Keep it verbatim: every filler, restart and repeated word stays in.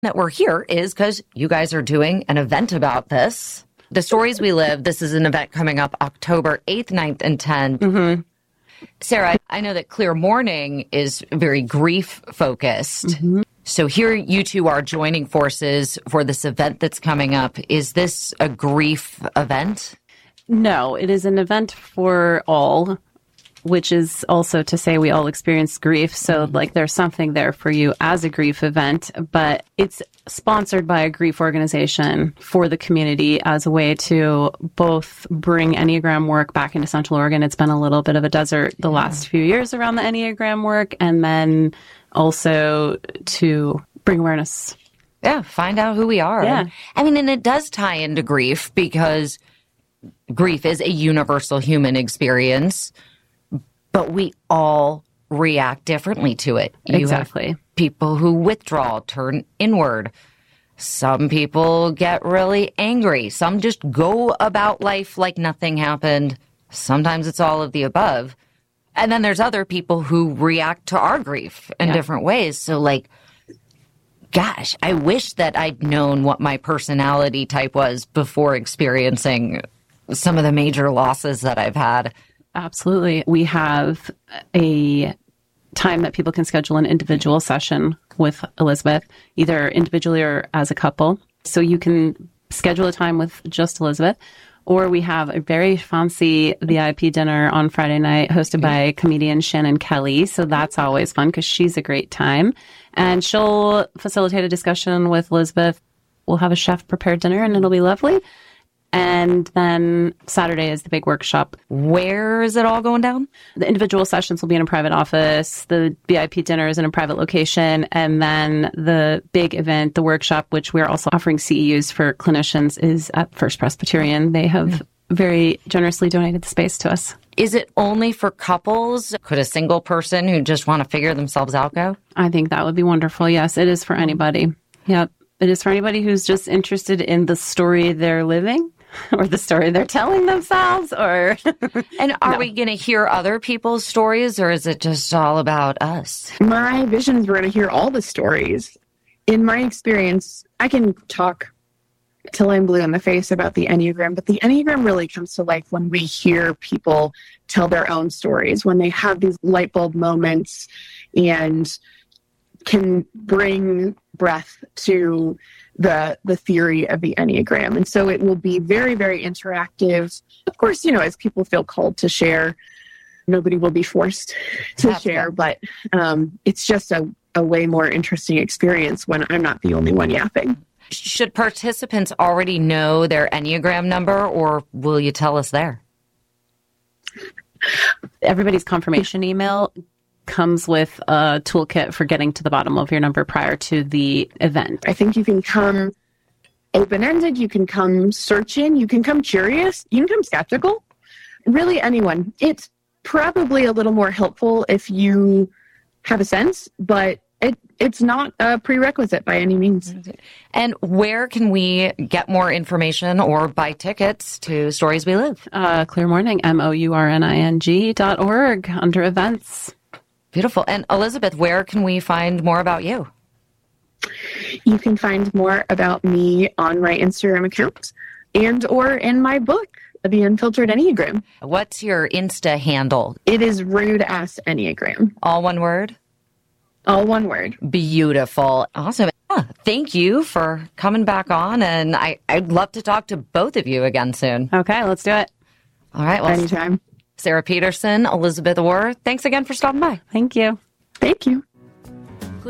that we're here is because you guys are doing an event about this. The Stories We Live, this is an event coming up October eighth, ninth, and tenth. Mm-hmm. Sarah, I know that Clear Mourning is very grief-focused. Mm-hmm. So here you two are joining forces for this event that's coming up. Is this a grief event? No, it is an event for all, which is also to say we all experience grief. So, like, there's something there for you as a grief event, but it's sponsored by a grief organization for the community as a way to both bring Enneagram work back into Central Oregon. It's been a little bit of a desert the last few years around the Enneagram work, and then also to bring awareness. Yeah, find out who we are. Yeah. I mean, and it does tie into grief because grief is a universal human experience. But we all react differently to it. You Exactly. have people who withdraw, turn inward. Some people get really angry. Some just go about life like nothing happened. Sometimes it's all of the above. And then there's other people who react to our grief in yeah. different ways. So, like, gosh, I wish that I'd known what my personality type was before experiencing some of the major losses that I've had. Absolutely. We have a time that people can schedule an individual session with Elizabeth, either individually or as a couple. So you can schedule a time with just Elizabeth, or we have a very fancy V I P dinner on Friday night hosted by comedian Shannon Kelly. So that's always fun because she's a great time. And she'll facilitate a discussion with Elizabeth. We'll have a chef prepared dinner and it'll be lovely. And then Saturday is the big workshop. Where is it all going down? The individual sessions will be in a private office. The V I P dinner is in a private location. And then the big event, the workshop, which we're also offering C E Us for clinicians, is at First Presbyterian. They have very generously donated the space to us. Is it only for couples? Could a single person who just want to figure themselves out go? I think that would be wonderful. Yes, it is for anybody. Yep. It is for anybody who's just interested in the story they're living. Or the story they're telling themselves, or... And are no. we going to hear other people's stories, or is it just all about us? My vision is we're going to hear all the stories. In my experience, I can talk till I'm blue in the face about the Enneagram, but the Enneagram really comes to life when we hear people tell their own stories, when they have these light bulb moments and can bring breath to the the theory of the Enneagram. And so it will be very, very interactive. Of course, you know, as people feel called to share, nobody will be forced to That's share, good. but um, it's just a, a way more interesting experience when I'm not the only one yapping. Should participants already know their Enneagram number, or will you tell us there? Everybody's confirmation email comes with a toolkit for getting to the bottom of your number prior to the event. I think you can come open-ended, you can come searching, you can come curious, you can come skeptical. Really, anyone. It's probably a little more helpful if you have a sense, but it it's not a prerequisite by any means. And where can we get more information or buy tickets to Stories We Live? Uh, Clear Mourning, M O U R N I N G dot org, under events. Beautiful. And Elizabeth, where can we find more about you? You can find more about me on my Instagram account and or in my book, The Unfiltered Enneagram. What's your Insta handle? It is Rude Ass Enneagram. All one word? All one word. Beautiful. Awesome. Yeah, thank you for coming back on, and I, I'd love to talk to both of you again soon. Okay, let's do it. All right. Well, anytime. Sarah Peterson, Elizabeth Orr, thanks again for stopping by. Thank you. Thank you.